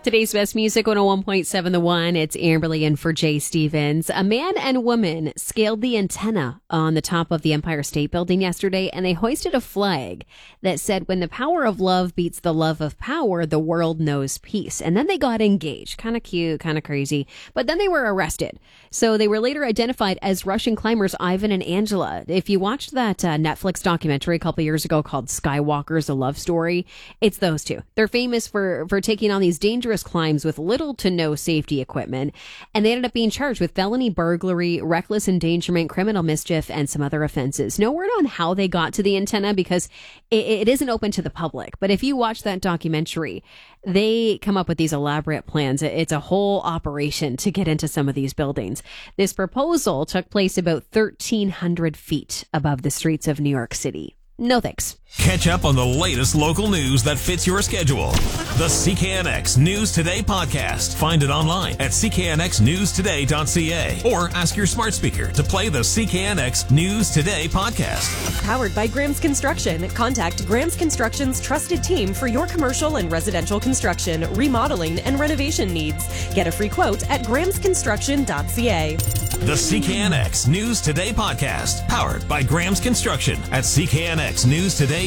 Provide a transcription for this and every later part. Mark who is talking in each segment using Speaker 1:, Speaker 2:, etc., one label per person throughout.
Speaker 1: Today's best music, 101.7 The One. It's Amberly in for Jay Stevens. A man and woman scaled the antenna on the top of the Empire State Building yesterday, and they hoisted a flag that said, when the power of love beats the love of power, the world knows peace. And then they got engaged. Kind of cute, kind of crazy. But then they were arrested. So they were later identified as Russian climbers Ivan and Angela. If you watched that Netflix documentary a couple years ago called Skywalker's A Love Story, it's those two. They're famous for taking on these dangerous climbs with little to no safety equipment, and they ended up being charged with felony burglary, reckless endangerment, criminal mischief, and some other offenses. No word on how they got to the antenna because it isn't open to the public. But if you watch that documentary, they come up with these elaborate plans. It's a whole operation to get into some of these buildings. This proposal took place about 1,300 feet above the streets of New York City. No thanks.
Speaker 2: Catch up on the latest local news that fits your schedule. The CKNX News Today podcast. Find it online at cknxnewstoday.ca or ask your smart speaker to play the CKNX News Today podcast.
Speaker 3: Powered by Graham's Construction. Contact Graham's Construction's trusted team for your commercial and residential construction, remodeling, and renovation needs. Get a free quote at grahamsconstruction.ca.
Speaker 2: The CKNX News Today podcast. Powered by Graham's Construction at cknxnewstoday.ca.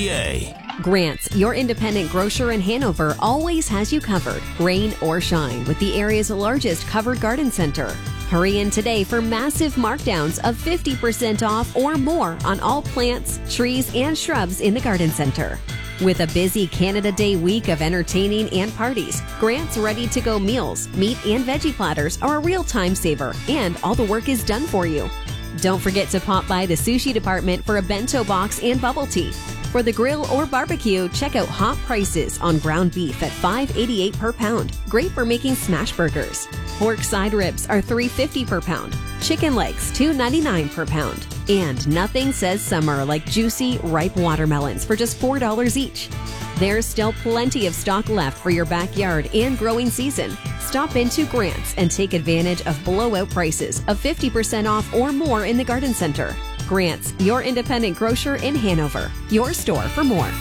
Speaker 1: Grants, your independent grocer in Hanover, always has you covered, rain or shine, with the area's largest covered garden center. Hurry in today for massive markdowns of 50% off or more on all plants, trees, and shrubs in the garden center. With a busy Canada Day week of entertaining and parties, Grant's ready-to-go meals, meat and veggie platters are a real time saver, and all the work is done for you. Don't forget to pop by the sushi department for a bento box and bubble tea. For the grill or barbecue, check out hot prices on ground beef at $5.88 per pound. Great for making smash burgers. Pork side ribs are $3.50 per pound. Chicken legs, $2.99 per pound. And nothing says summer like juicy, ripe watermelons for just $4 each. There's still plenty of stock left for your backyard and growing season. Stop into Grant's and take advantage of blowout prices of 50% off or more in the garden center. Grant's, your independent grocer in Hanover. Your store for more.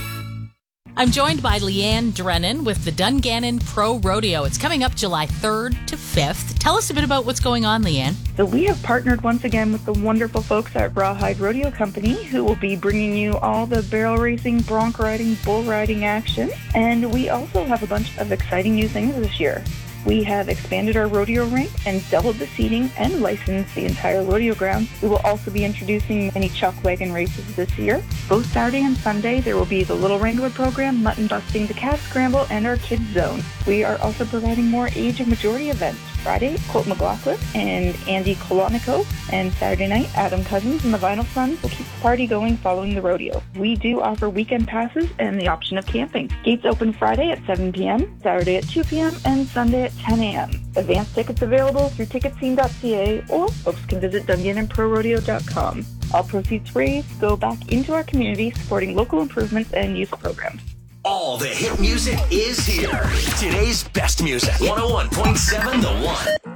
Speaker 4: I'm joined by Leanne Drennan with the Dungannon Pro Rodeo. It's coming up July 3rd to 5th. Tell us a bit about what's going on, Leanne.
Speaker 5: So we have partnered once again with the wonderful folks at Rawhide Rodeo Company, who will be bringing you all the barrel racing, bronc riding, bull riding action. And we also have a bunch of exciting new things this year. We have expanded our rodeo rink and doubled the seating and licensed the entire rodeo grounds. We will also be introducing many chalk wagon races this year. Both Saturday and Sunday, there will be the Little Wrangler program, mutton busting, the calf scramble, and our kids zone. We are also providing more age of majority events. Friday, Colt McLaughlin and Andy Kolonico, and Saturday night, Adam Cousins and the Vinyl Sons will keep the party going following the rodeo. We do offer weekend passes and the option of camping. Gates open Friday at 7 p.m., Saturday at 2 p.m., and Sunday at 10 a.m. Advanced tickets available through ticketscene.ca, or folks can visit Dungannon-ProRodeo.com. All proceeds raised go back into our community, supporting local improvements and youth programs.
Speaker 6: All the hit music is here. Today's best music. 101.7 The One.